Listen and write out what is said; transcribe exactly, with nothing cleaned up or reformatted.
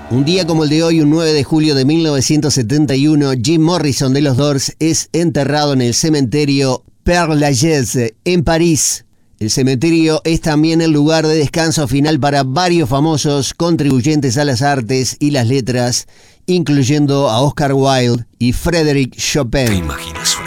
Un día como el de hoy, un nueve de julio de mil novecientos setenta y uno, Jim Morrison de los Doors es enterrado en el cementerio Père Lachaise, en París. El cementerio es también el lugar de descanso final para varios famosos contribuyentes a las artes y las letras, incluyendo a Oscar Wilde y Frédéric Chopin. ¿Te imaginas